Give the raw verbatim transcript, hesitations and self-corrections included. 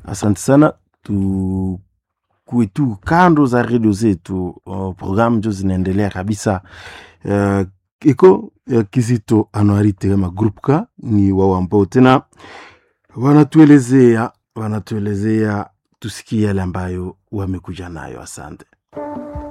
Asante sana tu kuitu kando za redio zetu, uh, programu jo zinaendelea kabisa. Uh, iko uh, Kizito Anuarite kama group ka ni wao ambao tena wanatuelezea wanatuelezea tusikie yale ambayo wamekuja nayo. Asante.